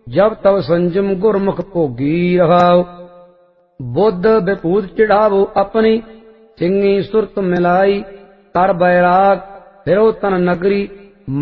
जब तब संजम गुरमुख भोगी रहाओ। बुद्ध विभूत चढ़ावो अपनी, सिंगी सुरत मिलाई, कर बैराग फिरो तन नगरी।